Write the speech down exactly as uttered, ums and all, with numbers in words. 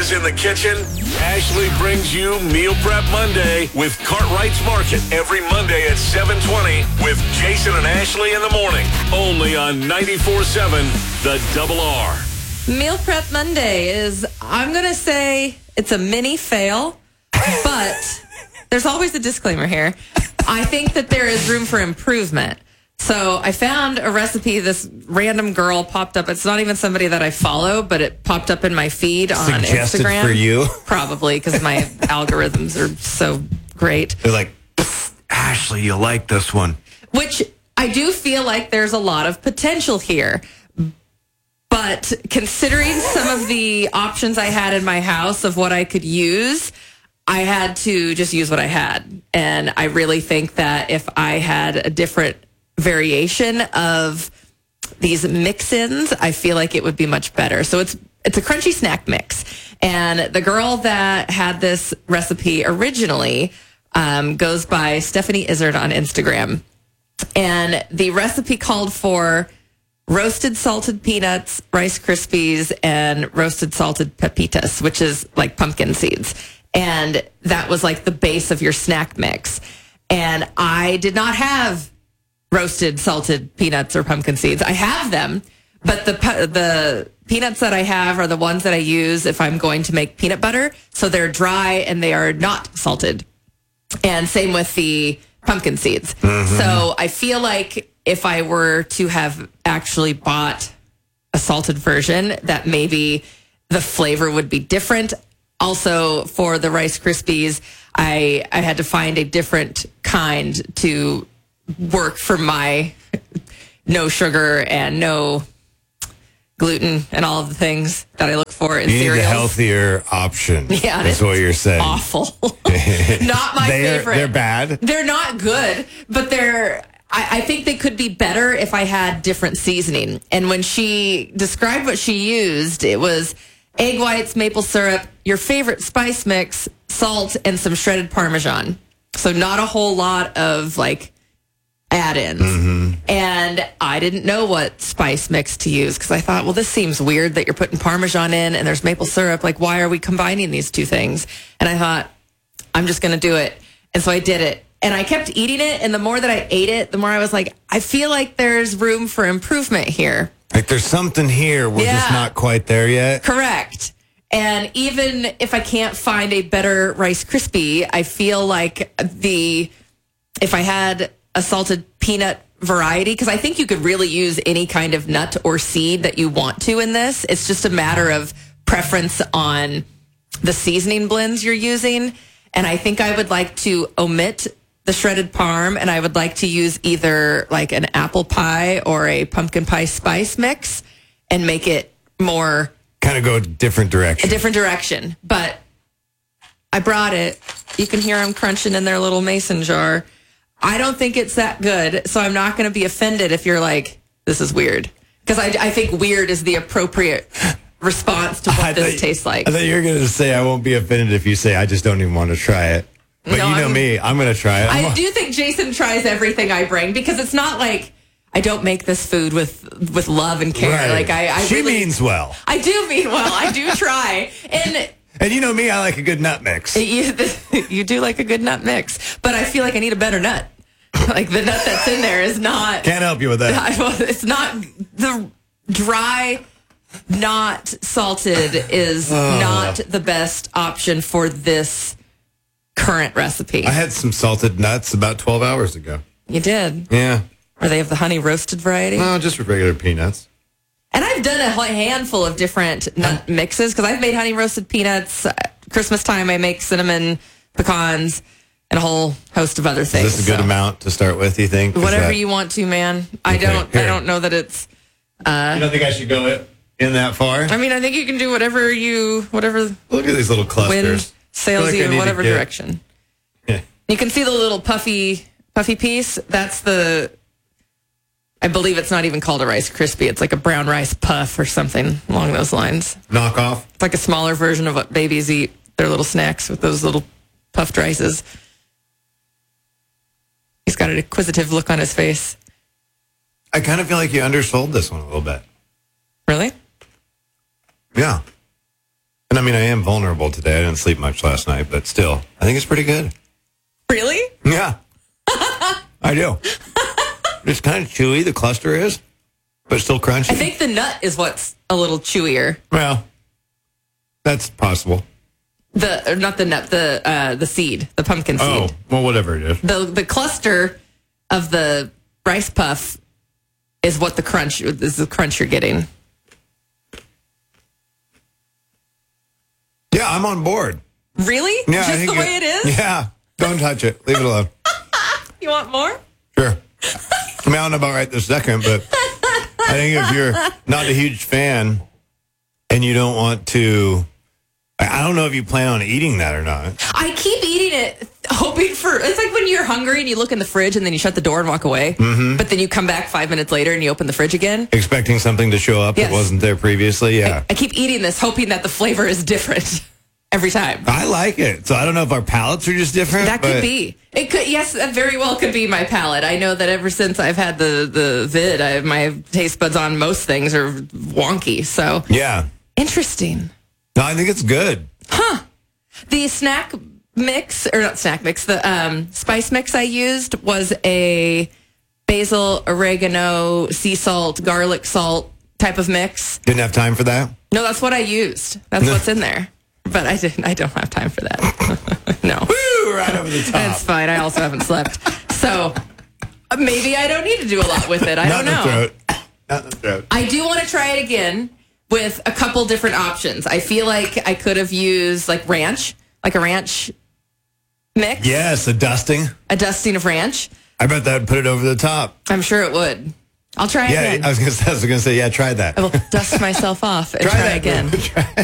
dishes in the kitchen? Ashley brings you Meal Prep Monday with Cartwright's Market every Monday at seven twenty with Jason and Ashley in the morning. Only on ninety-four point seven The Double R. Meal Prep Monday is, I'm going to say it's a mini fail, but there's always a disclaimer here. I think that there is room for improvement. So I found a recipe, this random girl popped up. It's not even somebody that I follow, but it popped up in my feed on Suggested Instagram. for you? Probably, because my algorithms are so great. They're like, Ashley, you'll like this one. Which I do feel like there's a lot of potential here. But considering some of the options I had in my house of what I could use, I had to just use what I had. And I really think that if I had a different variation of these mix-ins, I feel like it would be much better. So it's it's a crunchy snack mix. And the girl that had this recipe originally um, goes by Stephanie Izzard on Instagram. And the recipe called for roasted salted peanuts, Rice Krispies, and roasted salted pepitas, which is like pumpkin seeds. And that was like the base of your snack mix. And I did not have roasted salted peanuts or pumpkin seeds. I have them, but the the peanuts that I have are the ones that I use if I'm going to make peanut butter. So they're dry and they are not salted. And same with the pumpkin seeds. Mm-hmm. So I feel like if I were to have actually bought a salted version, that maybe the flavor would be different. Also, for the Rice Krispies, I I had to find a different kind to work for my no sugar and no gluten and all of the things that I look for in you cereals. Need a healthier option. Yeah, that's what you're saying. Awful. Not my they favorite. Are, they're bad. They're not good, but they're. I, I think they could be better if I had different seasoning. And when she described what she used, it was egg whites, maple syrup, your favorite spice mix, salt, and some shredded Parmesan. So not a whole lot of like add-ins. Mm-hmm. And I didn't know what spice mix to use because I thought, well, this seems weird that you're putting Parmesan in and there's maple syrup. Like, why are we combining these two things? And I thought, I'm just going to do it. And so I did it. And I kept eating it. And the more that I ate it, the more I was like, I feel like there's room for improvement here. Like there's something here. We're yeah. just not quite there yet. Correct. And even if I can't find a better Rice Krispie, I feel like the, if I had a salted peanut variety, because I think you could really use any kind of nut or seed that you want to in this. It's just a matter of preference on the seasoning blends you're using. And I think I would like to omit the shredded parm, and I would like to use either like an apple pie or a pumpkin pie spice mix and make it more... Kind of go a different direction. A different direction. But I brought it. You can hear them crunching in their little mason jar. I don't think it's that good, so I'm not going to be offended if you're like, this is weird. Because I, I think weird is the appropriate response to what I this thought, tastes like. I thought you were going to say I won't be offended if you say I just don't even want to try it. But no, you know I'm, me, I'm going to try it. I'm I a- do think Jason tries everything I bring because it's not like I don't make this food with with love and care. Right. Like I, I she really, means well. I do mean well. I do try, and and you know me, I like a good nut mix. You, you do like a good nut mix, but I feel like I need a better nut. Like the nut that's in there is not. Can't help you with that. It's not the dry. Not salted is oh. not the best option for this current recipe. I had some salted nuts about twelve hours ago. You did? Yeah. Are they of the honey roasted variety? No, just regular peanuts. And I've done a handful of different nut mixes because I've made honey roasted peanuts. Christmas time, I make cinnamon pecans and a whole host of other things. Is this a good so. amount to start with, you think? Whatever that... you want to, man. I okay, don't. here. I don't know that it's. Uh, you don't think I should go in that far? I mean, I think you can do whatever you, whatever. Look at these little clusters. Wind sails like you in whatever get... direction. Yeah. You can see the little puffy, puffy piece. That's the. I believe it's not even called a Rice Krispie. It's like a brown rice puff or something along those lines. Knockoff? It's like a smaller version of what babies eat. Their little snacks with those little puffed rices. He's got an inquisitive look on his face. I kind of feel like you undersold this one a little bit. Really? Yeah. And I mean, I am vulnerable today. I didn't sleep much last night, but still, I think it's pretty good. Really? Yeah. I do. It's kind of chewy, the cluster is, but still crunchy. I think the nut is what's a little chewier. Well, that's possible. The or not the nut, the uh, the seed, the pumpkin seed. Oh, well, whatever it is. The the cluster of the rice puff is what the crunch is the crunch you're getting. Yeah, I'm on board. Really? Yeah, I Just think the way it is? Yeah. Don't touch it. Leave it alone. You want more? Sure. I mean, I don't know about right this second, but I think if you're not a huge fan and you don't want to, I don't know if you plan on eating that or not. I keep eating it, hoping for, it's like when you're hungry and you look in the fridge and then you shut the door and walk away. Mm-hmm. But then you come back five minutes later and you open the fridge again. Expecting something to show up Yes. that wasn't there previously. Yeah. I, I keep eating this, hoping that the flavor is different every time. I like it. So I don't know if our palates are just different. That but could be. It could, yes, that very well could be my palate. I know that ever since I've had the, the vid, I, my taste buds on most things are wonky. So Yeah. interesting. No, I think it's good. The snack mix, or not snack mix, the um, spice mix I used was a basil, oregano, sea salt, garlic salt type of mix. Didn't have time for that? No, that's what I used. That's what's in there. But I didn't. I don't have time for that. No. Woo! Right over the top. That's fine. I also haven't slept. So uh, maybe I don't need to do a lot with it. I Not don't in the know. throat. Not in the throat. I do want to try it again with a couple different options. I feel like I could have used like ranch, like a ranch mix, Yes, a dusting. a dusting of ranch. I bet that would put it over the top. I'm sure it would. I'll try Yeah, again. I was going to say, I was going to say, yeah, try that. I will dust myself off and Try try, that. again. Try